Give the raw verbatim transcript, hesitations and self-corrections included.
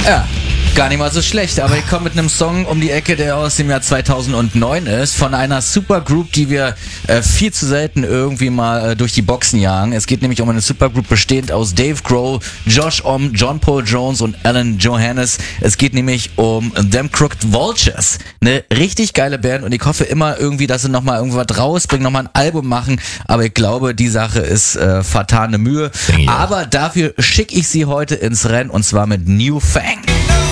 Ja, gar nicht mal so schlecht, aber ich komme mit einem Song um die Ecke, der aus dem Jahr zweitausendneun ist, von einer Supergroup, die wir äh, viel zu selten irgendwie mal äh, durch die Boxen jagen. Es geht nämlich um eine Supergroup bestehend aus Dave Grohl, Josh Homme, John Paul Jones und Alan Johannes. Es geht nämlich um Them Crooked Vultures. Eine richtig geile Band und ich hoffe immer irgendwie, dass sie nochmal irgendwas rausbringen, nochmal ein Album machen, aber ich glaube, die Sache ist äh, vertane Mühe. Ja. Aber dafür schicke ich sie heute ins Rennen und zwar mit New Fang.